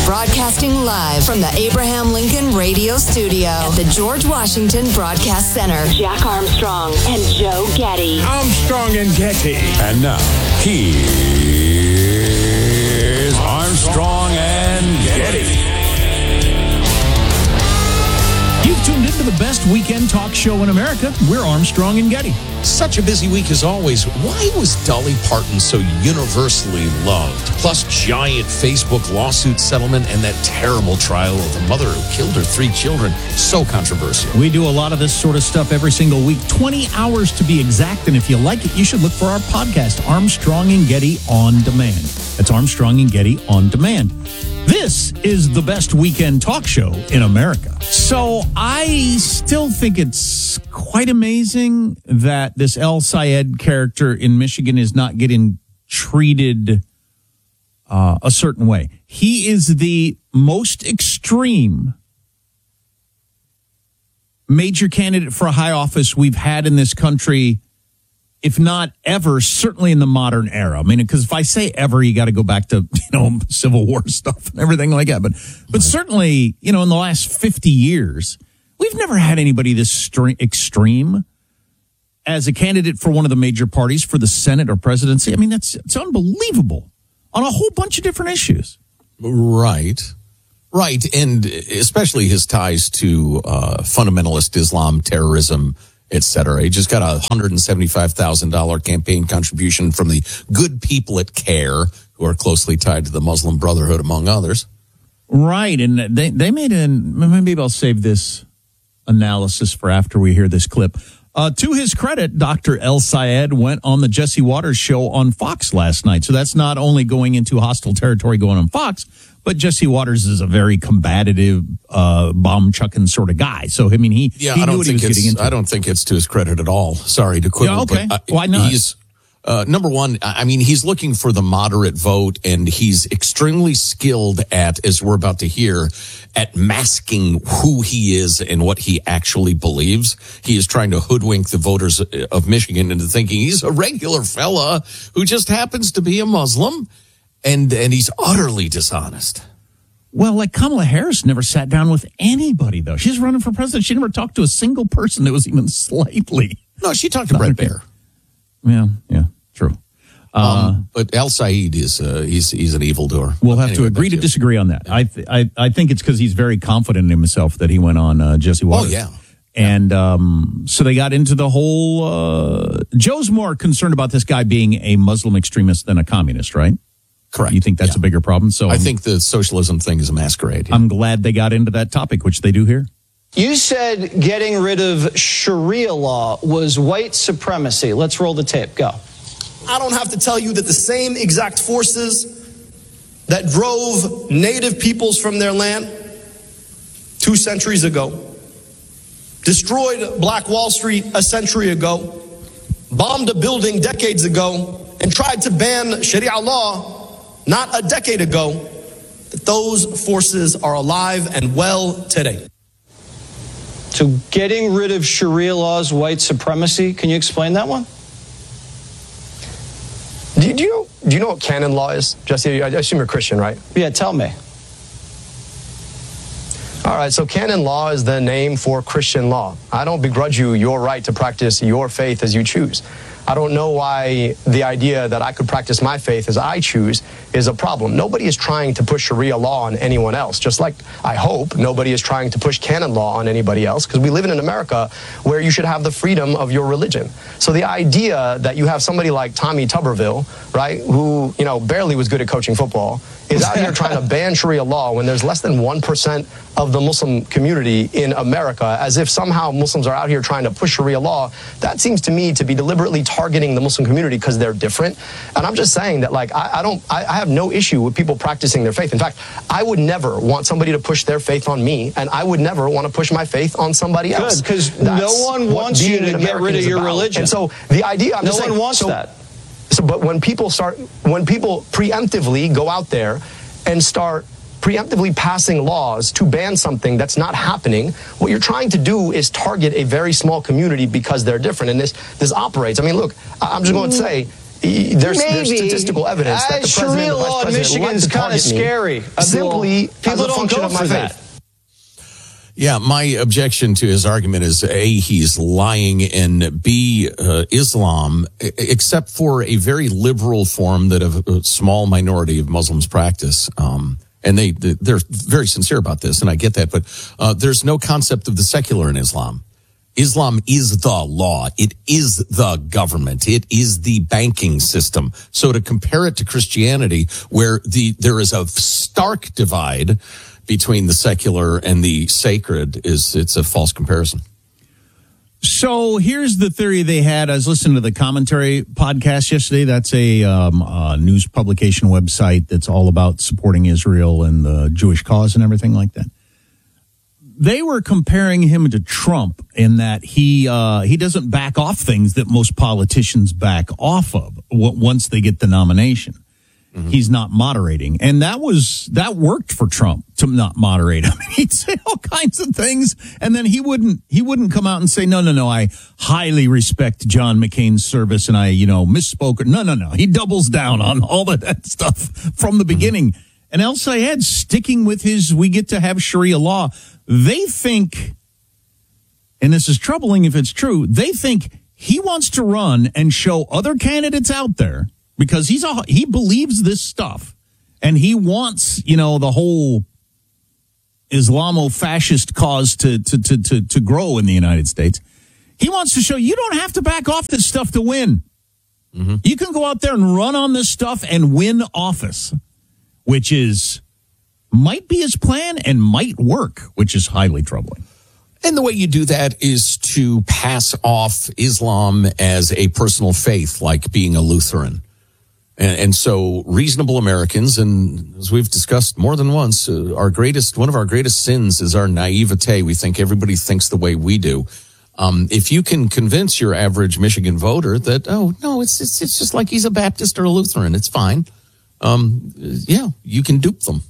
Broadcasting live from the Abraham Lincoln Radio Studio at the George Washington Broadcast Center. Jack Armstrong and Joe Getty. Armstrong and Getty. And now, here's Armstrong and Getty. You've tuned into the best weekend talk show in America. We're Armstrong and Getty. Such a busy week as always. Why was Dolly Parton so universally loved? Plus, giant Facebook lawsuit settlement and that terrible trial of the mother who killed her 3 children. So controversial. We do a lot of this sort of stuff every single week, 20 hours to be exact. And if you like it, you should look for our podcast, Armstrong and Getty On Demand. That's Armstrong and Getty On Demand. This is the best weekend talk show in America. So I still think it's quite amazing that this El Sayed character in Michigan is not getting treated a certain way. He is the most extreme major candidate for a high office we've had in this country, if not ever, certainly in the modern era. I mean, because if I say ever, you got to go back to, Civil War stuff and everything like that. But certainly, in the last 50 years, we've never had anybody this extreme as a candidate for one of the major parties for the Senate or presidency. I mean, it's unbelievable on a whole bunch of different issues. Right. And especially his ties to fundamentalist Islam, terrorism, etc. He just got a $175,000 campaign contribution from the good people at CARE, who are closely tied to the Muslim Brotherhood, among others. Right, and they made maybe I'll save this analysis for after we hear this clip. To his credit, Dr. El Sayed went on the Jesse Waters show on Fox last night. So that's not only going into hostile territory going on Fox, but Jesse Waters is a very combative, bomb-chucking sort of guy. So, I mean, he knew what he was getting into. I don't think it's to his credit at all. Sorry to quibble. Yeah, okay. But, why not? He's, number one, I mean, he's looking for the moderate vote, and he's extremely skilled at, as we're about to hear, at masking who he is and what he actually believes. He is trying to hoodwink the voters of Michigan into thinking he's a regular fella who just happens to be a Muslim. And he's utterly dishonest. Well, like Kamala Harris never sat down with anybody, though. She's running for president. She never talked to a single person that was even slightly. No, she talked to Brett Baer. Yeah, true. But El Sayed is he's an evildoer. We'll have to agree to disagree on that. I think it's because he's very confident in himself that he went on Jesse Waters. Oh, yeah. And so they got into the whole... Joe's more concerned about this guy being a Muslim extremist than a communist, right? Correct. You think that's a bigger problem? So I think the socialism thing is a masquerade. Yeah. I'm glad they got into that topic, which they do here. You said getting rid of Sharia law was white supremacy. Let's roll the tape. Go. I don't have to tell you that the same exact forces that drove native peoples from their land 2 centuries ago, destroyed Black Wall Street a century ago, bombed a building decades ago, and tried to ban Sharia law not a decade ago, that those forces are alive and well today. So getting rid of Sharia law is white supremacy. Can you explain that one? Do you know what canon law is? Jesse, I assume you're Christian, right? Yeah, tell me. All right, so canon law is the name for Christian law. I don't begrudge you your right to practice your faith as you choose. I don't know why the idea that I could practice my faith as I choose is a problem. Nobody is trying to push Sharia law on anyone else, just like I hope nobody is trying to push canon law on anybody else, because we live in an America where you should have the freedom of your religion. So the idea that you have somebody like Tommy Tuberville, right, who, barely was good at coaching football, is out here trying to ban Sharia law when there's less than 1% of the Muslim community in America, as if somehow Muslims are out here trying to push Sharia law, that seems to me to be deliberately targeting the Muslim community because they're different. And I'm just saying that, I have no issue with people practicing their faith. In fact, I would never want somebody to push their faith on me, and I would never want to push my faith on somebody else. Good, because no one wants you to get rid of your religion. And so the idea, no one wants that. So, but when people preemptively go out there and start preemptively passing laws to ban something that's not happening, what you're trying to do is target a very small community because they're different. And this operates. I mean, look, I'm just going to say, there's statistical evidence that the president, Sharia the vice law in president, Michigan is kind of scary. Simply people don't go for that. Yeah, my objection to his argument is A, he's lying, and B, Islam, except for a very liberal form that a small minority of Muslims practice, and they're very sincere about this, and I get that, but there's no concept of the secular in Islam. Islam is the law. It is the government. It is the banking system. So to compare it to Christianity, where there is a stark divide between the secular and the sacred, it's a false comparison. So here's the theory they had. I was listening to the Commentary podcast yesterday. That's a news publication website that's all about supporting Israel and the Jewish cause and everything like that. They were comparing him to Trump in that he doesn't back off things that most politicians back off of once they get the nomination. Mm-hmm. He's not moderating. And that worked for Trump to not moderate. I mean, he'd say all kinds of things, and then he wouldn't come out and say, no, I highly respect John McCain's service and I, misspoke. No. He doubles down on all of that stuff from the beginning. And El Sayed sticking with we get to have Sharia law. They think, and this is troubling if it's true, they think he wants to run and show other candidates out there, because he believes this stuff, and he wants, the whole Islamo-fascist cause to grow in the United States. He wants to show you don't have to back off this stuff to win. Mm-hmm. You can go out there and run on this stuff and win office, which might be his plan and might work, which is highly troubling. And the way you do that is to pass off Islam as a personal faith, like being a Lutheran. And so reasonable Americans, and as we've discussed more than once, one of our greatest sins is our naivete. We think everybody thinks the way we do. If you can convince your average Michigan voter that, oh, no, it's just like he's a Baptist or a Lutheran, it's fine. You can dupe them.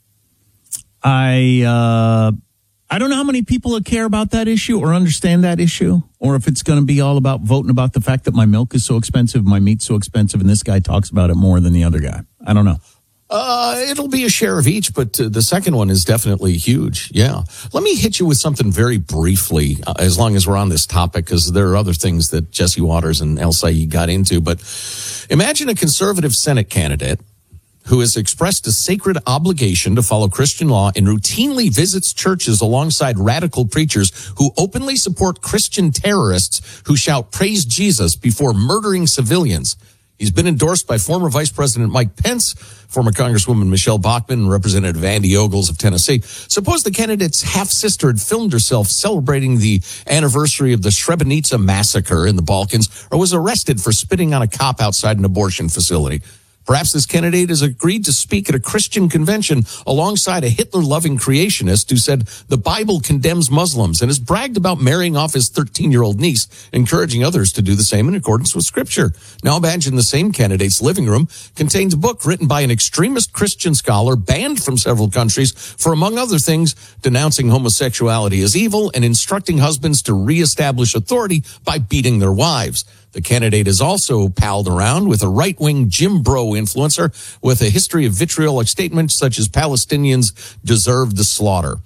I don't know how many people care about that issue or understand that issue, or if it's going to be all about voting about the fact that my milk is so expensive, my meat's so expensive, and this guy talks about it more than the other guy. I don't know. It'll be a share of each, but the second one is definitely huge. Yeah. Let me hit you with something very briefly, as long as we're on this topic, because there are other things that Jesse Waters and El Sayed got into. But imagine a conservative Senate candidate who has expressed a sacred obligation to follow Christian law and routinely visits churches alongside radical preachers who openly support Christian terrorists who shout praise Jesus before murdering civilians. He's been endorsed by former Vice President Mike Pence, former Congresswoman Michelle Bachmann, and Representative Andy Ogles of Tennessee. Suppose the candidate's half-sister had filmed herself celebrating the anniversary of the Srebrenica massacre in the Balkans, or was arrested for spitting on a cop outside an abortion facility. Perhaps this candidate has agreed to speak at a Christian convention alongside a Hitler-loving creationist who said the Bible condemns Muslims and has bragged about marrying off his 13-year-old niece, encouraging others to do the same in accordance with Scripture. Now imagine the same candidate's living room contains a book written by an extremist Christian scholar banned from several countries for, among other things, denouncing homosexuality as evil and instructing husbands to reestablish authority by beating their wives. The candidate is also palled around with a right-wing Jim Bro influencer with a history of vitriolic statements such as Palestinians deserve the slaughter.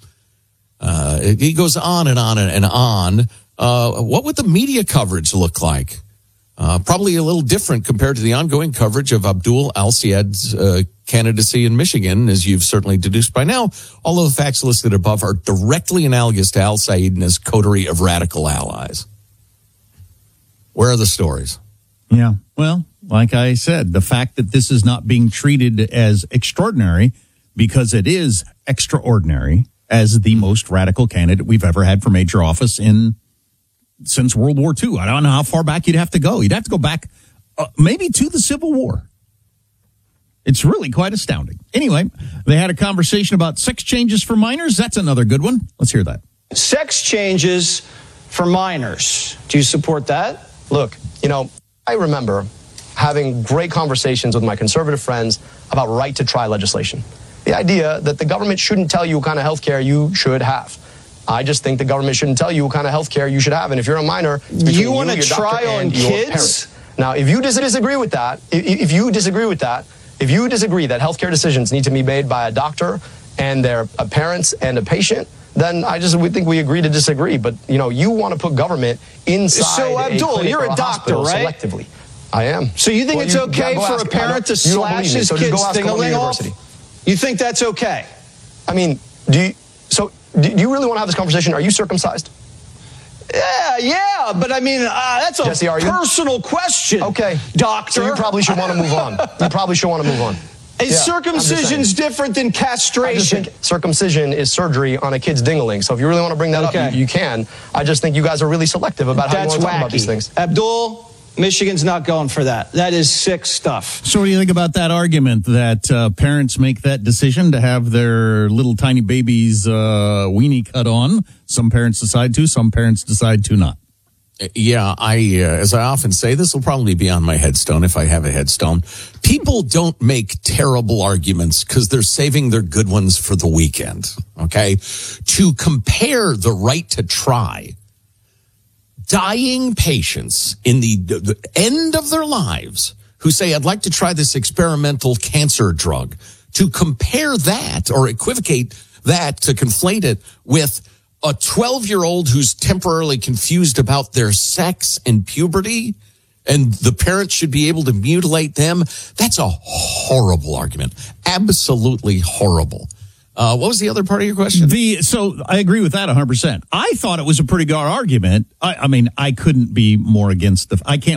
He goes on and on and on. What would the media coverage look like? Probably a little different compared to the ongoing coverage of Abdul al-Sayed's candidacy in Michigan, as you've certainly deduced by now. All of the facts listed above are directly analogous to al-Sayed and his coterie of radical allies. Where are the stories? Yeah, well, like I said, the fact that this is not being treated as extraordinary, because it is extraordinary, as the most radical candidate we've ever had for major office since World War II. I don't know how far back you'd have to go. You'd have to go back maybe to the Civil War. It's really quite astounding. Anyway, they had a conversation about sex changes for minors. That's another good one. Let's hear that. Sex changes for minors. Do you support that? Look, I remember having great conversations with my conservative friends about right-to-try legislation. The idea that the government shouldn't tell you what kind of health care you should have. I just think the government shouldn't tell you what kind of health care you should have. And if you're a minor, you want to try on kids? Now, if you disagree with that, if you disagree that healthcare decisions need to be made by a doctor and their parents and a patient, then we think we agree to disagree. But, you want to put government inside. So, Abdul, you're a doctor, right? Selectively. I am. So you think it's okay for a parent to slash his kid's ding-a-ling off? You think that's okay? I mean, do you really want to have this conversation? Are you circumcised? Yeah, but I mean, that's a Jesse, personal question. Okay. Doctor. So you probably should want to move on. Is circumcision's different than castration? I just think circumcision is surgery on a kid's ding-a-ling. So if you really want to bring that up, you can. I just think you guys are really selective about how you want to talk about these things. Abdul, Michigan's not going for that. That is sick stuff. So what do you think about that argument that parents make that decision to have their little tiny babies' weenie cut on? Some parents decide to, some parents decide to not. Yeah, as I often say, this will probably be on my headstone if I have a headstone. People don't make terrible arguments because they're saving their good ones for the weekend, okay? To compare the right to try dying patients in the end of their lives who say, I'd like to try this experimental cancer drug, to compare that or equivocate that, to conflate it with a 12-year-old who's temporarily confused about their sex and puberty, and the parents should be able to mutilate them. That's a horrible argument. Absolutely horrible. What was the other part of your question? So I agree with that 100%. I thought it was a pretty good argument. I mean, I couldn't be more against I can't